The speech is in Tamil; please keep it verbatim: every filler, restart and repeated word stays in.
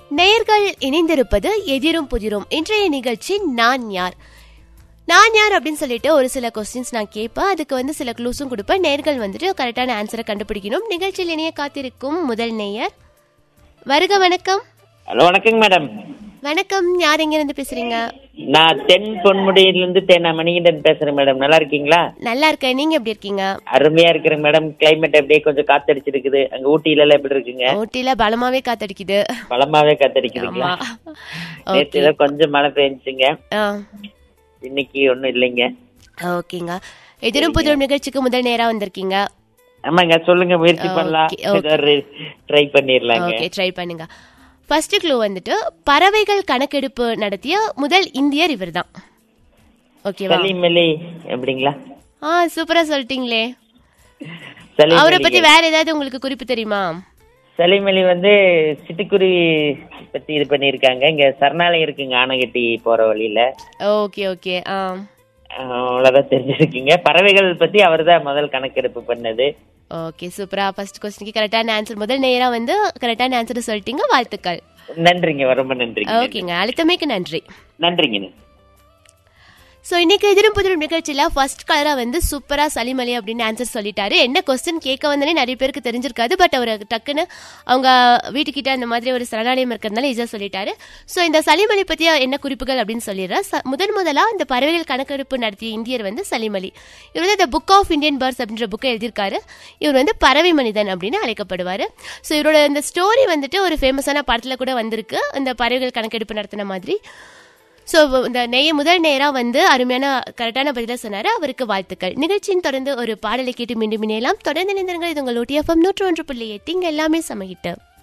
நேயர்கள் இணைந்திருப்பது எதிரும் புதிரும். இன்றைய நிகழ்ச்சி நான் யார் நான் யார் அப்படின்னு சொல்லிட்டு ஒரு சில கொஸ்டின்ஸ் நான் கேட்பேன். அதுக்கு வந்து சில க்ளூஸும் கொடுப்பேன். நேயர்கள் வந்துட்டு கரெக்டான ஆன்சரை கண்டுபிடிக்கணும். நிகழ்ச்சியில் இணைய காத்திருக்கும் முதல் நேயர் வருக. வணக்கம். ஹலோ, வணக்கங்க மேடம். வணக்கம். யார் எங்க இருந்து பேசுறீங்க? நான் தென் பொன்முடியிலிருந்து தேனா மணிகண்டன் பேசுறேன் மேடம். நல்லா இருக்கீங்களா? நல்லா இருக்கேன். நீங்க எப்படி இருக்கீங்க? அருமையா இருக்கிறேங்க மேடம். கிளைமேட் அப்படியே கொஞ்சம் காத்தடிச்சிருக்குது. அங்க ஊட்டியில எல்லாம் எப்படி இருக்குங்க? ஊட்டியில பலமாவே காத்தடிக்குது. பலமாவே காத்தடிக்குதுங்களா? நேற்று கொஞ்சம் மழை பெஞ்சுங்க, இன்னைக்கு ஒண்ணும் இல்லைங்க. ஓகேங்க. எதிரும் புதிரும் நிகழ்ச்சிக்கு முதல் நேரா வந்திருக்கீங்க. ஆமாங்க, சொல்லுங்க. முயற்சி பண்ணலாம், ட்ரை பண்ணிடலாங்க. ஓகே, ட்ரை பண்ணுங்க. ஃபர்ஸ்ட் க்ளூ வந்துட்டு பறவைகள் கணக்கெடுப்பு நடத்திய முதல் இந்தியர் இவர்தான். ஓகேவா? சலீம் அலி அப்படிங்களா? ஆ, சூப்பரா சொல்லிட்டீங்களே. அவரை பத்தி வேற ஏதாவது உங்களுக்கு குறிப்பு தெரியுமா? சலீம் அலி வந்து சிட்டுக்குருவி பத்தி இது பண்ணிருக்காங்க. இங்க சரணாலயம் இருக்குங்க ஆனகட்டி போற வழியில. Okay okay. ஆ, அவ்வளவுதான் தெரிஞ்சிருக்கீங்க. பறவைகள் பத்தி அவர் தான் முதல் கணக்கெடுப்பு பண்ணது. ஓகே, சூப்பரா. ஃபர்ஸ்ட் क्वेश्चनக்கு கரெக்டான ஆன்சர், முதல் நேரா வந்து கரெக்டான ஆன்சர் சொல்லிட்டீங்க. வாழ்த்துக்கள். நன்றிங்க, ரொம்ப நன்றிங்க. ஓகேங்க, அழுத்தமைக்கு நன்றி. நன்றிங்க. ஸோ இன்னைக்கு எதிரும் புதிரும் நிகழ்ச்சியில் ஃபர்ஸ்ட் கலரா வந்து சூப்பரா சலீம் அலி அப்படின்னு ஆன்சர் சொல்லிட்டாரு. என்ன கொஸ்டின் கேட்க வந்தனே நிறைய பேருக்கு தெரிஞ்சிருக்காது. பட் அவர் டக்குன்னு அவங்க வீட்டுக்கிட்ட அந்த மாதிரி ஒரு சரணாலயம் இருக்கிறதுனால ஈஸியாக சொல்லிட்டாரு. ஸோ இந்த சலீம் அலி பற்றிய என்ன குறிப்புகள் அப்படின்னு சொல்லிடுறேன். முதன் முதலாக இந்த பறவைகள் கணக்கெடுப்பு நடத்திய இந்தியர் வந்து சலீம் அலி. இவர் வந்து இந்த புக் ஆஃப் இந்தியன் பேர்ட்ஸ் அப்படின்ற புக்கை எழுதியிருக்காரு. இவர் வந்து பறவை மனிதன் அப்படின்னு அழைக்கப்படுவார். ஸோ இவரோட இந்த ஸ்டோரி வந்துட்டு ஒரு ஃபேமஸான படத்தில் கூட வந்திருக்கு, இந்த பறவைகள் கணக்கெடுப்பு நடத்தின மாதிரி. ஸோ இந்த நெய்ய முதல் நேராக வந்து அருமையான கரெக்டான பதிலாக சொன்னார். அவருக்கு வாழ்த்துக்கள். நிகழ்ச்சியின் தொடர்ந்து ஒரு பாடலை கேட்டு மீண்டும் இணையலாம். தொடர்ந்து நினைந்திருங்கள். இது உங்கள் ஓடிஎஃப்எம் நூற்று ஒன்று புள்ளி எட்டு. இங்கே எல்லாமே சமகிட்டு.